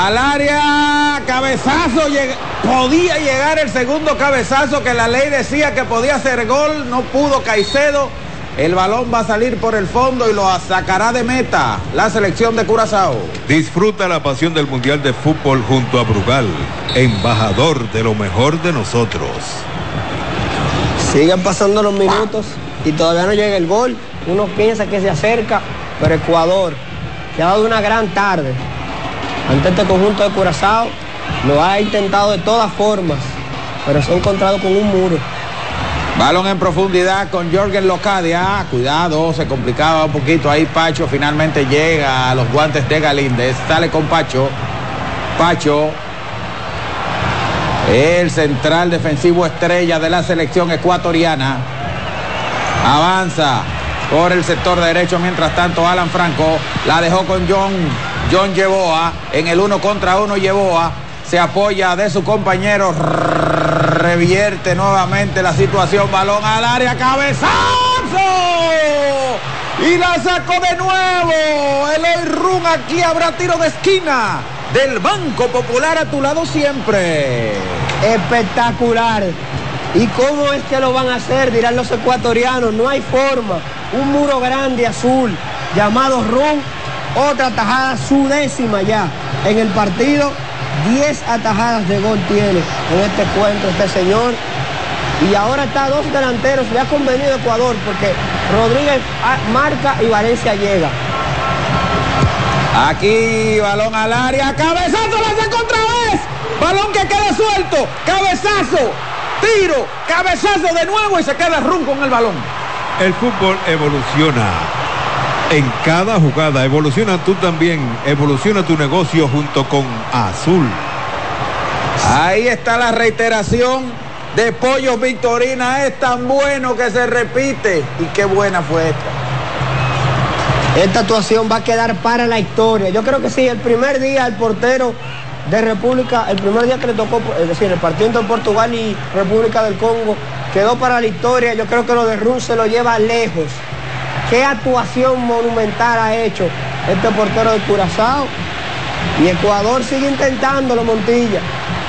Al área, cabezazo, podía llegar el segundo cabezazo que la ley decía que podía ser gol, no pudo Caicedo. El balón va a salir por el fondo y lo sacará de meta la selección de Curazao. Disfruta la pasión del Mundial de Fútbol junto a Brugal, embajador de lo mejor de nosotros. Siguen pasando los minutos y todavía no llega el gol. Uno piensa que se acerca, pero Ecuador, que ha dado una gran tarde ante este conjunto de Curazao, lo ha intentado de todas formas, pero se ha encontrado con un muro. Balón en profundidad con Jorgen Locadia. Cuidado, se complicaba un poquito ahí Pacho. Finalmente llega a los guantes de Galíndez. Sale con Pacho. Pacho, el central defensivo estrella de la selección ecuatoriana. Avanza por el sector derecho. Mientras tanto, Alan Franco la dejó con John Yeboah. En el 1 contra 1, Yeboah se apoya de su compañero. Revierte nuevamente la situación. Balón al área. ¡Cabezazo! Y la sacó de nuevo. Eloy Run. Aquí habrá tiro de esquina del Banco Popular, a tu lado siempre. Espectacular. ¿Y cómo es que lo van a hacer? Dirán los ecuatorianos. No hay forma. Un muro grande azul llamado Run. Otra tajada, su 10ª ya en el partido. 10 atajadas de gol tiene en este encuentro este señor. Y ahora está a 2 delanteros. Le ha convenido Ecuador porque Rodríguez marca y Valencia llega. Aquí balón al área. Cabezazo, la sacó otra vez. Balón que queda suelto. Cabezazo. Tiro. Cabezazo de nuevo y se queda Run con el balón. El fútbol evoluciona. En cada jugada evoluciona tú también. Evoluciona tu negocio junto con Azul. Ahí está la reiteración de Pollos Victorina. Es tan bueno que se repite. Y qué buena fue esta. Esta actuación va a quedar para la historia. Yo creo que sí, el primer día el portero de República, el primer día que le tocó, es decir, el partido entre Portugal y República del Congo, quedó para la historia. Yo creo que lo de Run se lo lleva lejos. Qué actuación monumental ha hecho este portero de Curazao. Y Ecuador sigue intentándolo, Montilla.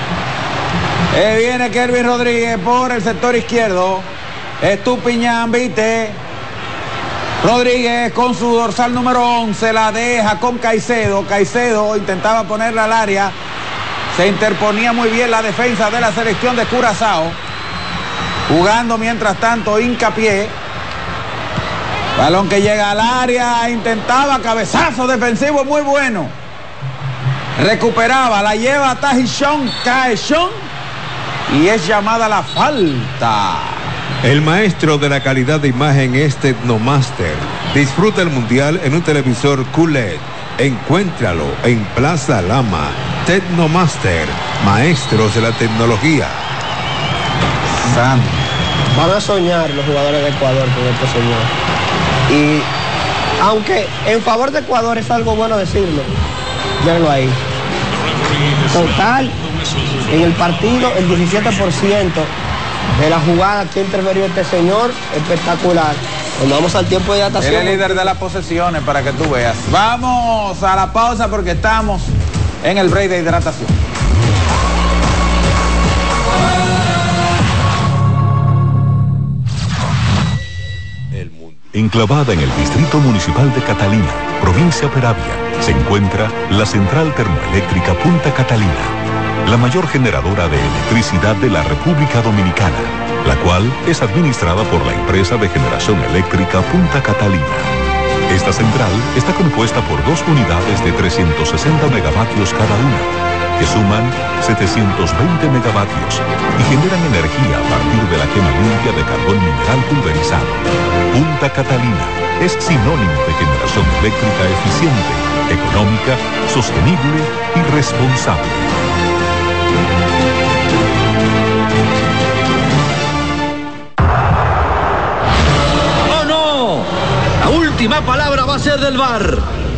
Viene Kelvin Rodríguez por el sector izquierdo. Estupiñán, viste. Rodríguez con su dorsal número 11 la deja con Caicedo. Caicedo intentaba ponerla al área. Se interponía muy bien la defensa de la selección de Curazao. Jugando mientras tanto Hincapié. Balón que llega al área, intentaba cabezazo defensivo muy bueno. Recuperaba, la lleva Tahishon, Caeshon y es llamada la falta. El maestro de la calidad de imagen es Tecnomaster. Disfruta el mundial en un televisor QLED. Encuéntralo en Plaza Lama. Tecnomaster, maestros de la tecnología. Van a soñar los jugadores de Ecuador con este señor. Y aunque en favor de Ecuador es algo bueno decirlo, véanlo ahí. Total, en el partido, el 17% de la jugada que intervenió este señor, espectacular. Cuando vamos al tiempo de adaptación. Él es el líder de las posesiones para que tú veas. Vamos a la pausa porque estamos en el break de hidratación. Enclavada en el Distrito Municipal de Catalina, provincia Peravia, se encuentra la Central Termoeléctrica Punta Catalina, la mayor generadora de electricidad de la República Dominicana, la cual es administrada por la empresa de generación eléctrica Punta Catalina. Esta central está compuesta por 2 unidades de 360 megavatios cada una, que suman 720 megavatios y generan energía a partir de la quema limpia de carbón mineral pulverizado. Punta Catalina es sinónimo de generación eléctrica eficiente, económica, sostenible y responsable. ¡Oh no! La última palabra va a ser del VAR.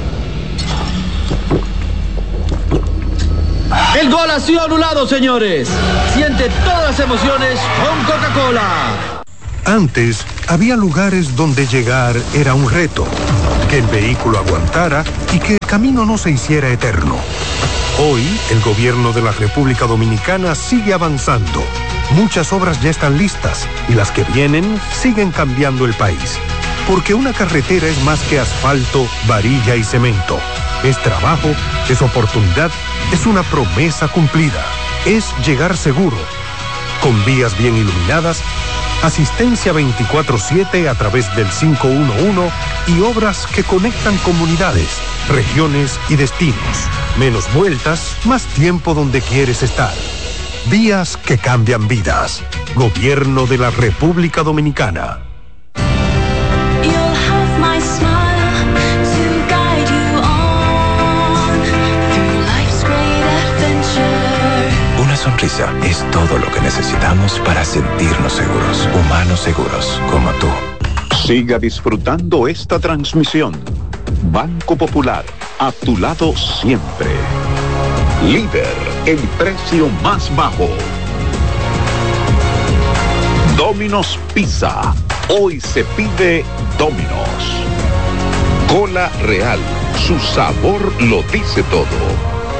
El gol ha sido anulado, señores. Siente todas las emociones con Coca-Cola. Antes, había lugares donde llegar era un reto. Que el vehículo aguantara y que el camino no se hiciera eterno. Hoy, el gobierno de la República Dominicana sigue avanzando. Muchas obras ya están listas y las que vienen siguen cambiando el país. Porque una carretera es más que asfalto, varilla y cemento. Es trabajo, es oportunidad, es una promesa cumplida. Es llegar seguro, con vías bien iluminadas, asistencia 24/7 a través del 511 y obras que conectan comunidades, regiones y destinos. Menos vueltas, más tiempo donde quieres estar. Vías que cambian vidas. Gobierno de la República Dominicana. Una sonrisa es todo lo que necesitamos para sentirnos seguros, humanos seguros, como tú. Siga disfrutando esta transmisión. Banco Popular, a tu lado siempre. Líder, el precio más bajo. Domino's Pizza, hoy se pide Domino's. Cola Real, su sabor lo dice todo.